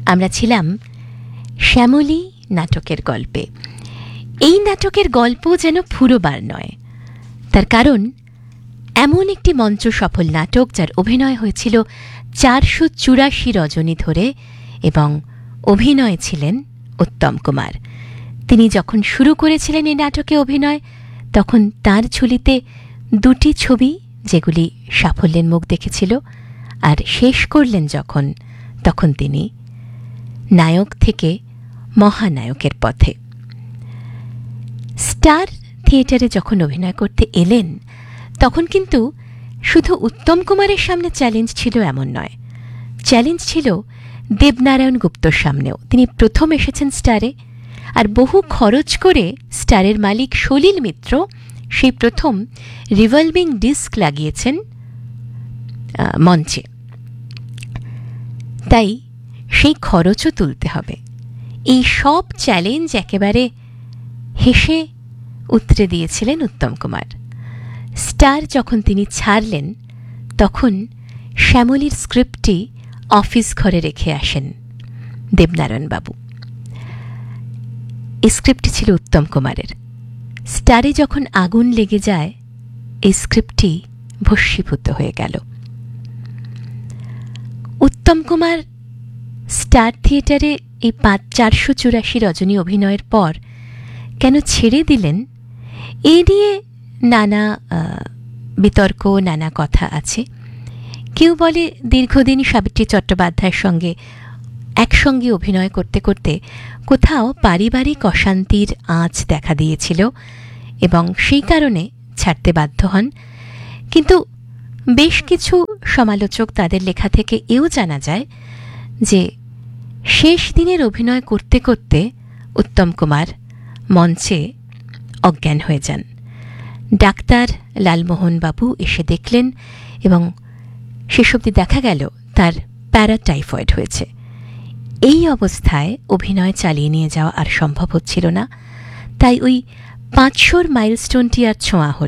আমরা ছিলাম শ্যামলী নাটকের গল্পে। এই নাটকের গল্প যেন ফুরোবার নয়, তার কারণ এমন একটি মঞ্চ সফল নাটক যার অভিনয় হয়েছিল 484 রজনী ধরে, এবং অভিনয় ছিলেন উত্তম কুমার। তিনি যখন শুরু করেছিলেন এই নাটকে অভিনয়, তখন তার ঝুলিতে দুটি ছবি যেগুলি সাফল্যের মুখ দেখেছিল, আর শেষ করলেন যখন, তখন তিনি নায়ক থেকে মহানায়কের পথে। স্টার থিয়েটারে যখন অভিনয় করতে এলেন, তখন কিন্তু শুধু উত্তম কুমারের সামনে চ্যালেঞ্জ ছিল এমন নয়, চ্যালেঞ্জ ছিল দেবনারায়ণ গুপ্তর সামনেও। তিনি প্রথম এসেছেন স্টারে, আর বহু খরচ করে স্টারের মালিক সলিল মিত্র সেই প্রথম রিভলভিং ডিস্ক লাগিয়েছেন মঞ্চে, তাই সেই খরচও তুলতে হবে। এই সব চ্যালেঞ্জ একেবারে হেসে উতরে দিয়েছিলেন উত্তম কুমার। স্টার যখন তিনি ছাড়লেন, তখন শ্যামলীর স্ক্রিপ্টটি অফিস ঘরে রেখে আসেন দেবনারায়ণ বাবু। এই স্ক্রিপ্টটি ছিল উত্তম কুমারের। স্টারে যখন আগুন লেগে যায়, এই স্ক্রিপ্টটি ভস্মীভূত হয়ে গেল। উত্তম কুমার স্টার থিয়েটারে এই 484 রজনী অভিনয়ের পর কেন ছেড়ে দিলেন, এ নিয়ে নানা বিতর্ক, নানা কথা আছে। কেউ বলে দীর্ঘদিন সাবিত্রী চট্টোপাধ্যায়ের সঙ্গে একসঙ্গে অভিনয় করতে করতে কোথাও পারিবারিক অশান্তির আঁচ দেখা দিয়েছিল এবং সেই কারণে ছাড়তে বাধ্য হন। কিন্তু বেশ কিছু সমালোচক তাদের লেখা থেকে এও জানা যায় যে শেষ দিনের অভিনয় করতে করতে উত্তম কুমার মঞ্চে অজ্ঞান হয়ে যান। ডাক্তার লালমোহন বাবু এসে দেখলেন এবং শেষ অবধি দেখা গেল তার প্যারাটাইফয়েড হয়েছে। এই অবস্থায় অভিনয় চালিয়ে নিয়ে যাওয়া আর সম্ভব হচ্ছিল না, তাই ওই 500 মাইলস্টোনটি আর ছোঁয়া হল